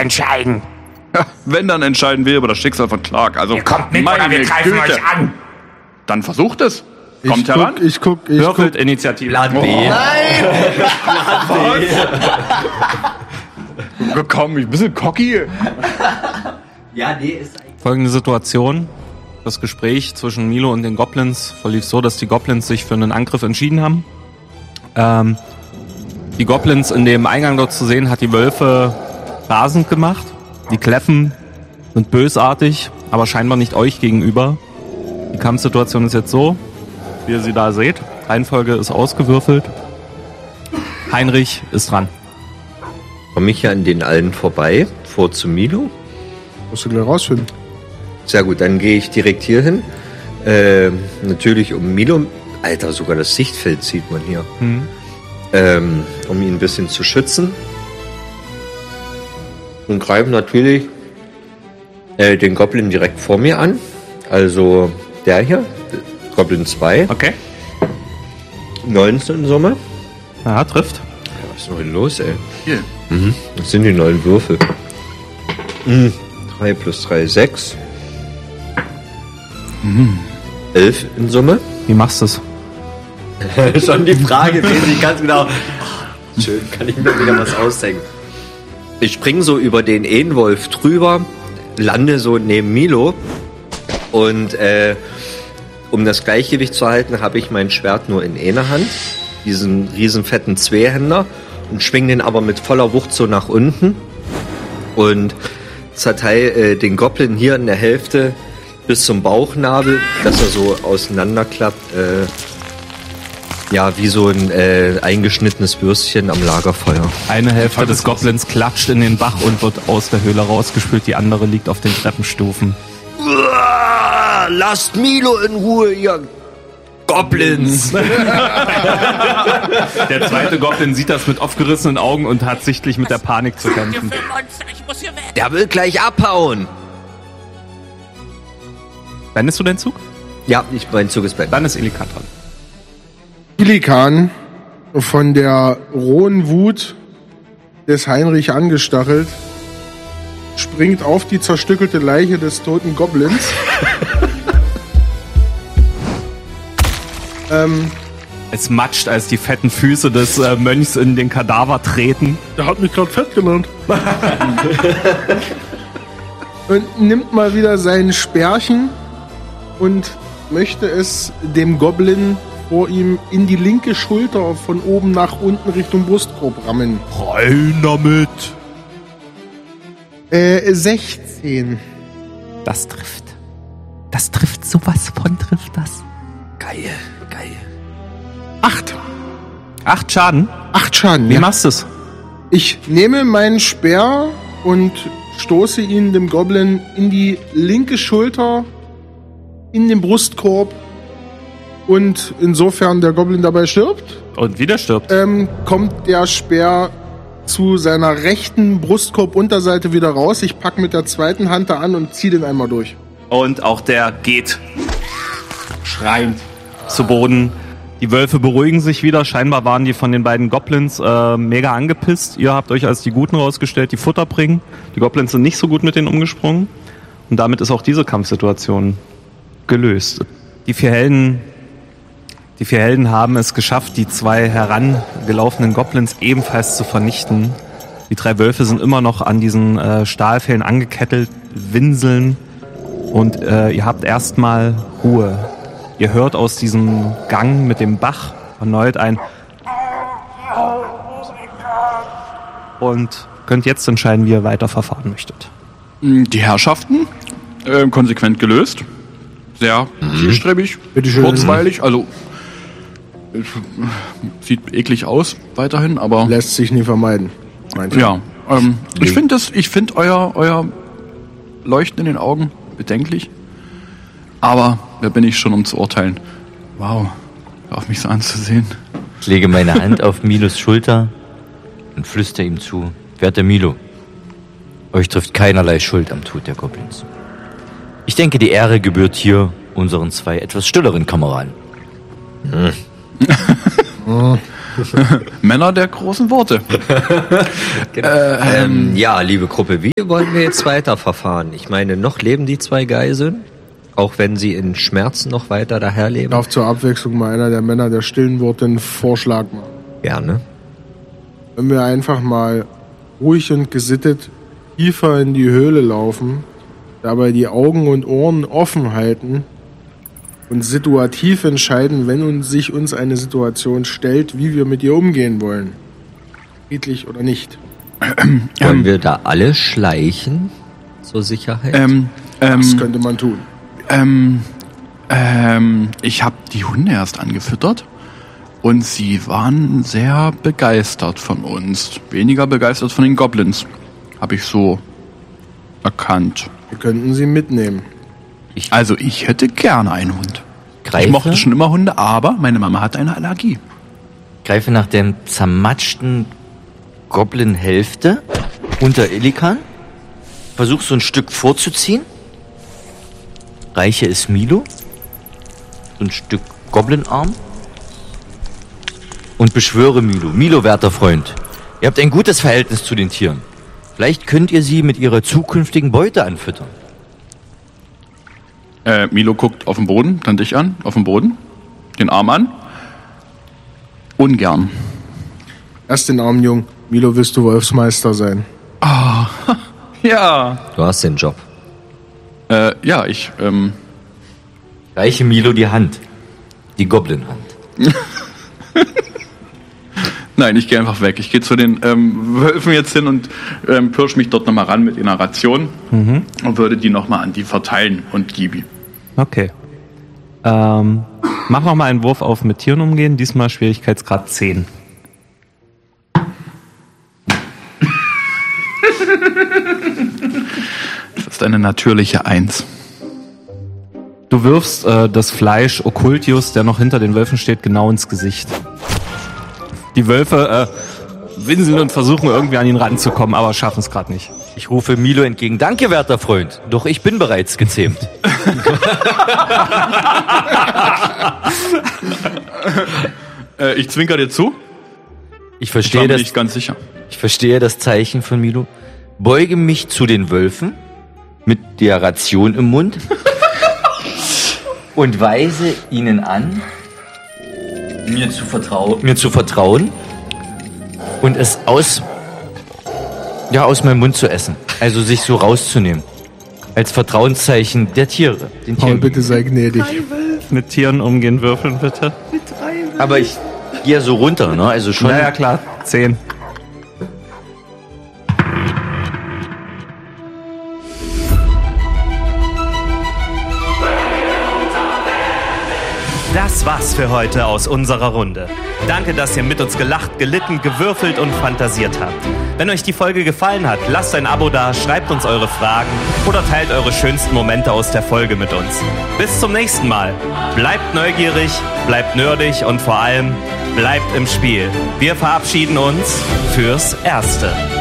entscheiden. Ja, wenn, dann entscheiden wir über das Schicksal von Clark. Also, Ihr kommt mit oder wir greifen euch an. Dann versucht es. Kommt heran. Ich guck. Würfelt Initiative. Plan B. Nein! Komm, ich bin ein bisschen cocky. Ja, nee, ist eigentlich... Folgende Situation. Das Gespräch zwischen Milo und den Goblins verlief so, dass die Goblins sich für einen Angriff entschieden haben. Die Goblins in dem Eingang dort zu sehen, hat die Wölfe rasend gemacht. Die kläffen, sind bösartig, aber scheinbar nicht euch gegenüber. Die Kampfsituation ist jetzt so, wie ihr sie da seht. Reihenfolge ist ausgewürfelt. Heinrich ist dran. Komme ich ja an den allen vorbei, vor zu Milo. Musst du gleich rausfinden. Sehr gut, dann gehe ich direkt hier hin. Natürlich um Milo. Alter, sogar das Sichtfeld sieht man hier. Um ihn ein bisschen zu schützen. Und greife natürlich den Goblin direkt vor mir an. Also der hier, Goblin 2. Okay. 19 in Summe. Ja, trifft. Ja, was ist denn heute los, ey? Hier. Das sind die 9 Würfel. 3 plus 3, 6. 11 in Summe. Wie machst du es? Schon die Frage, weiß ich ganz genau. Schön, kann ich mir wieder was ausdenken. Ich springe so über den Ehenwolf drüber, lande so neben Milo und um das Gleichgewicht zu halten, habe ich mein Schwert nur in einer Hand, diesen riesen fetten Zweihänder, und schwing den aber mit voller Wucht so nach unten und zerteile den Goblin hier in der Hälfte bis zum Bauchnabel, dass er so auseinanderklappt, ja, wie so ein eingeschnittenes Würstchen am Lagerfeuer. Eine Hälfte des Goblins klatscht in den Bach und wird aus der Höhle rausgespült, die andere liegt auf den Treppenstufen. Uah, lasst Milo in Ruhe, ihr Goblins! Der zweite Goblin sieht das mit aufgerissenen Augen und hat sichtlich mit der Panik zu kämpfen. Der will gleich abhauen! Wendest du den Zug? Ja, mein Zug ist beendet. Dann ist Ilikan dran. Ilikan, von der rohen Wut des Heinrich angestachelt, springt auf die zerstückelte Leiche des toten Goblins. Es matscht, als die fetten Füße des Mönchs in den Kadaver treten. Der hat mich gerade fett genannt. Und nimmt mal wieder sein Speerchen und möchte es dem Goblin vor ihm in die linke Schulter von oben nach unten Richtung Brustkorb rammen. Rein damit! 16. Das trifft. Das trifft, sowas von trifft das. Geil, geil. 8. 8 Schaden? 8 Schaden, Wie ja. machst du's? Ich nehme meinen Speer und stoße ihn dem Goblin in die linke Schulter, in den Brustkorb, und insofern der Goblin dabei stirbt, Und wieder stirbt. kommt der Speer zu seiner rechten Brustkorbunterseite wieder raus. Ich packe mit der zweiten Hand da an und ziehe den einmal durch. Und auch der geht schreiend zu Boden. Die Wölfe beruhigen sich wieder. Scheinbar waren die von den beiden Goblins mega angepisst. Ihr habt euch als die Guten rausgestellt, die Futter bringen. Die Goblins sind nicht so gut mit denen umgesprungen. Und damit ist auch diese Kampfsituation gelöst. Die vier Helden haben es geschafft, die 2 herangelaufenen Goblins ebenfalls zu vernichten. Die 3 Wölfe sind immer noch an diesen Stahlfällen angekettelt, winseln. Und ihr habt erstmal Ruhe. Ihr hört aus diesem Gang mit dem Bach erneut ein und könnt jetzt entscheiden, wie ihr weiter verfahren möchtet. Die Herrschaften, konsequent gelöst. Sehr zielstrebig, kurzweilig, also sieht eklig aus weiterhin, aber Lässt sich nie vermeiden. meinte ja, ich finde euer Leuchten in den Augen bedenklich, aber wer bin ich schon, um zu urteilen? Wow, hör auf mich so anzusehen. Ich lege meine Hand auf Milos Schulter und flüstere ihm zu. Werter Milo, euch trifft keinerlei Schuld am Tod der Goblins. Ich denke, die Ehre gebührt hier unseren 2 etwas stilleren Kameraden. Männer der großen Worte. Ja, liebe Gruppe, wie wollen wir jetzt weiter verfahren? Ich meine, noch leben die 2 Geiseln, auch wenn sie in Schmerzen noch weiter daherleben. Darf zur Abwechslung mal einer der Männer der stillen Worte einen Vorschlag machen. Gerne. Wenn wir einfach mal ruhig und gesittet tiefer in die Höhle laufen, dabei die Augen und Ohren offen halten und situativ entscheiden, wenn sich uns eine Situation stellt, wie wir mit ihr umgehen wollen. Friedlich oder nicht. Wollen wir da alle schleichen zur Sicherheit? Das könnte man tun. Ich habe die Hunde erst angefüttert und sie waren sehr begeistert von uns. Weniger begeistert von den Goblins. Habe ich so erkannt. Wir könnten sie mitnehmen. Also ich hätte gerne einen Hund. Greife, Ich mochte schon immer Hunde, aber meine Mama hat eine Allergie. greife nach der zermatschten Goblin-Hälfte unter Illikan, versuch so ein Stück vorzuziehen, reiche es Milo, so ein Stück Goblinarm und beschwöre Milo. Milo, werter Freund, ihr habt ein gutes Verhältnis zu den Tieren. Vielleicht könnt ihr sie mit ihrer zukünftigen Beute anfüttern. Milo guckt auf den Boden, dann dich an, auf den Boden, den Arm an. Ungern. Erst den armen Jungen. Milo, willst du Wolfsmeister sein? Ja. Du hast den Job. Ja, ich, Reiche Milo die Hand. Die Goblin-Hand. Nein, ich gehe einfach weg. Ich gehe zu den Wölfen jetzt hin und pirsch mich dort nochmal ran mit einer Ration und würde die nochmal an die verteilen und Gibi. Okay. Mach noch mal einen Wurf auf mit Tieren umgehen, diesmal Schwierigkeitsgrad 10. Das ist eine natürliche 1. Du wirfst das Fleisch Okkultius, der noch hinter den Wölfen steht, genau ins Gesicht. Die Wölfe winseln und versuchen irgendwie an ihn ranzukommen, aber schaffen es gerade nicht. Ich rufe Milo entgegen. Danke, werter Freund. Doch ich bin bereits gezähmt. Ich zwinker dir zu. Ich Ich war verstehe, mir nicht ganz sicher. ich verstehe das Zeichen von Milo. Beuge mich zu den Wölfen mit der Ration im Mund und weise ihnen an, mir zu vertrauen und es aus meinem Mund zu essen. Also sich so rauszunehmen. Als Vertrauenszeichen der Tiere. Den Paul, Tieren. bitte sei gnädig. Mit Tieren umgehen würfeln, bitte. Aber ich gehe so runter, ne? Also schon. Naja, klar. 10. Das war's für heute aus unserer Runde. Danke, dass ihr mit uns gelacht, gelitten, gewürfelt und fantasiert habt. Wenn euch die Folge gefallen hat, lasst ein Abo da, schreibt uns eure Fragen oder teilt eure schönsten Momente aus der Folge mit uns. Bis zum nächsten Mal. Bleibt neugierig, bleibt nerdig und vor allem bleibt im Spiel. Wir verabschieden uns fürs Erste.